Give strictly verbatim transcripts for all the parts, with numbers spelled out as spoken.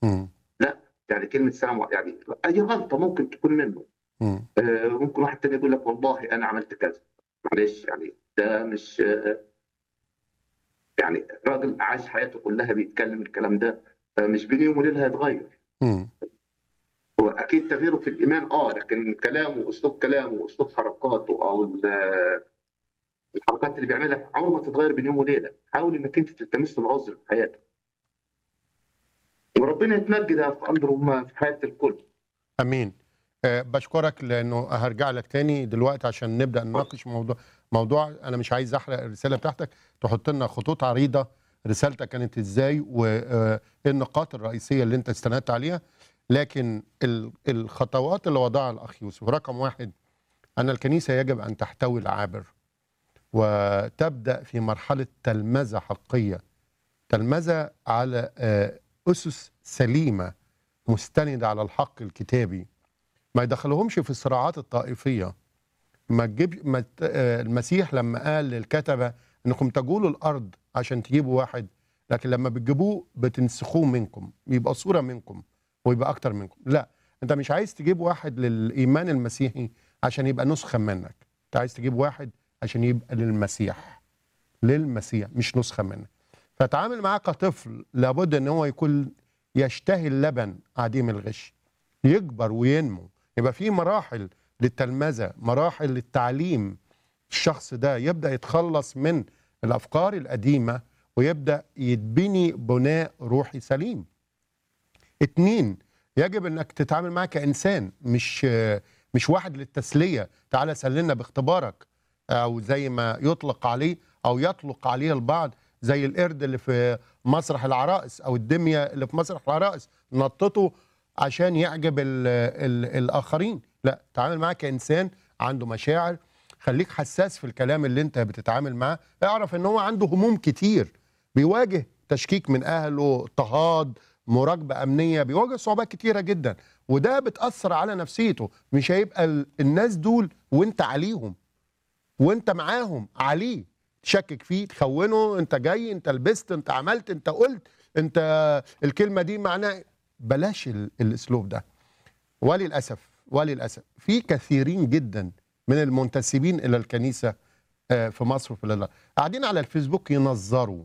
إمم. لأ، يعني كلمة سلام يعني أي غلطة ممكن تكون منّه. إمم. آآ ممكن واحد تاني يقول لك والله أنا عملت كذا، معلش يعني ده مش يعني راجل عاش حياته كلّها بيتكلّم الكلام ده، فمش بين يوم وليلة هيتغيّر. إمم. هو أكيد تغييره في الإيمان آه، لكن كلامه وأسلوب كلامه وأسلوب حركاته أو ال الحركات اللي بيعملها عمره ما تتغيّر بين يوم وليلة. حاول إنّك أنت تلتمس له العذر في حياتك. وربنا يتمجد يا أخ أندرو م في حياة الكل. أمين. آآ باشكرك لإنه هارجع لك تاني دلوقتي عشان نبدأ اتفضل. نناقش موضوع موضوع أنا مش عايز أحرق الرسالة بتاعتك، تحط لنا خطوط عريضة رسالتك كانت إزاي وآآ إيه النقاط الرئيسية اللي أنت استندت عليها، لكن ال الخطوات اللي وضعها الأخ يوسف، رقم واحد أن الكنيسة يجب أن تحتوي العابر، وتبدأ في مرحلة تلمذة حقية، تلمذة على آآ أُسس سليمة مستندة على الحق الكتابي. ما يدخلهمش في الصراعات الطائفية. ما تجيب ما ت... آه، المسيح لما قال للكتبة انكم تجولوا الارض عشان تجيبوا واحد، لكن لما بتجيبوه بتنسخوه منكم، يبقى صورة منكم ويبقى اكتر منكم. لا، انت مش عايز تجيب واحد للايمان المسيحي عشان يبقى نسخة منك، انت عايز تجيب واحد عشان يبقى للمسيح، للمسيح مش نسخة منك. فتعامل معاه كطفل، لابد ان هو يكون يشتهي اللبن عديم الغش، يكبر وينمو، يبقى في مراحل للتلمذة، مراحل للتعليم. الشخص ده يبدأ يتخلص من الأفكار القديمة ويبدأ يتبني بناء روحي سليم. اتنين، يجب انك تتعامل معاه كإنسان، مش مش واحد للتسلية، تعالى سلنا باختبارك، أو زي ما يطلق عليه أو يطلق عليه البعض زي القرد اللي في مسرح العرائس أو الدمية اللي في مسرح العرائس، نطته عشان يعجب ال ال الآخرين. لا، تعامل معاه كإنسان عنده مشاعر، خليك حساس في الكلام اللي انت بتتعامل معاه، اعرف ان هو عنده هموم كتير، بيواجه تشكيك من أهله، اضطهاد، مراقبة أمنية، بيواجه صعوبات كتيرة جدا، وده بتأثر على نفسيته. مش هيبقى ال- الناس دول وانت عليهم وانت معاهم عليه، تشكك فيه، تخونه، انت جاي، انت لبست، انت عملت، انت قلت، انت الكلمة دي معناها. بلاش ال- الاسلوب ده. وللأسف وللأسف في كثيرين جدا من المنتسبين إلى الكنيسة آه، في مصر وفي العالم قاعدين على الفيسبوك ينظروا،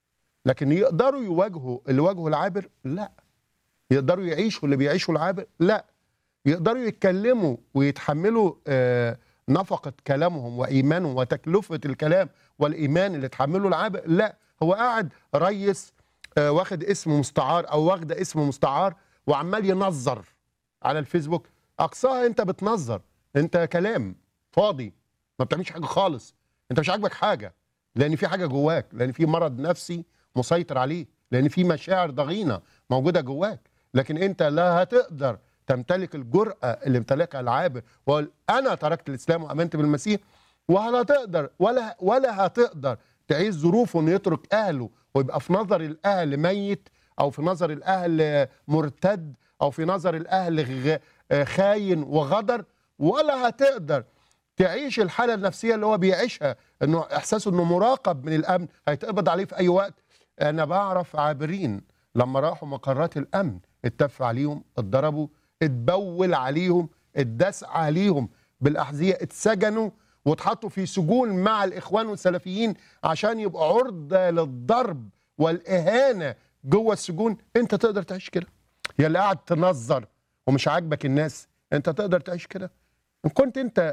لكن يقدروا يواجهوا اللي واجهوا العابر؟ لا. يقدروا يعيشوا اللي بيعيشوا العابر؟ لا. يقدروا يتكلموا ويتحملوا آه، نفقة كلامهم وإيمانهم وتكلفة الكلام والإيمان اللي تحمله العابر؟ لا. هو قاعد ريس آه، واخد اسم مستعار أو واخدة اسم مستعار وعمال ينظر على الفيسبوك. أقصاها أنت بتنظر، أنت كلام فاضي، ما بتعملش حاجة خالص، أنت مش عاجبك حاجة، لأن في حاجة جواك، لأن في مرض نفسي مسيطر عليه، لأن في مشاعر ضغينة موجودة جواك. لكن أنت لا هتقدر تمتلك الجرأة اللي امتلكها العابر وقال أنا تركت الإسلام وأمنت بالمسيح، ولا تقدر ولا ولا هتقدر تعيش ظروفه إنه يترك أهله ويبقى في نظر الأهل ميت، أو في نظر الأهل مرتد، أو في نظر الأهل غ- خاين وغدر، ولا هتقدر تعيش الحالة النفسية اللي هو بيعيشها، إنه إحساسه إنه مراقب من الأمن، هيتقبض عليه في أي وقت. أنا بعرف عابرين لما راحوا مقرات الأمن اتف عليهم، اتضربوا، اتبول عليهم، اتداس عليهم بالأحذية، اتسجنوا واتحطوا في سجون مع الإخوان والسلفيين عشان يبقوا عرضة للضرب والإهانة جوه السجون. أنت تقدر تعيش كده؟ يا اللي قاعد تنظر ومش عاجبك الناس، أنت تقدر تعيش كده؟ إن كنت أنت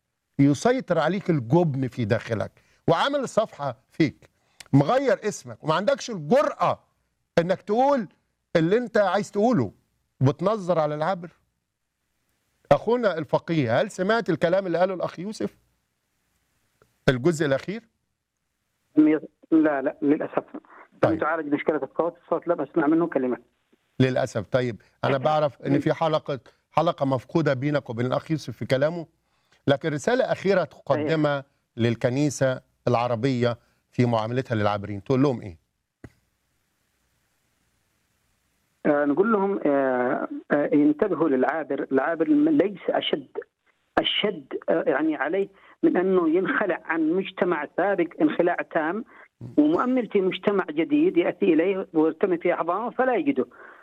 يسيطر عليك الجبن في داخلك وعامل صفحة فيك، مغير اسمك، وما عندكش الجرأة انك تقول اللي انت عايز تقوله، بتنظر على العبر. اخونا الفقيه، هل سمعت الكلام اللي قاله الاخ يوسف الجزء الاخير؟ لا لا للاسف لم طيب، تعالج مشكله الصوت، الصوت لم اسمع منه كلمه. للاسف. طيب، انا بعرف ان في حلقة حلقة مفقودة بينك وبين الاخ يوسف في كلامه، لكن رسالة اخيرة صحيح. تقدمها للكنيسة العربية في معاملتها للعابرين، تقول لهم ايه؟ آه نقول لهم آه آه ينتبهوا للعابر. العابر ليس اشد اشد آه يعني عليه من انه ينخلع عن مجتمع سابق انخلاع تام، ومؤمل في مجتمع جديد ياتي اليه ويرتمي في احضانه فلا يجده.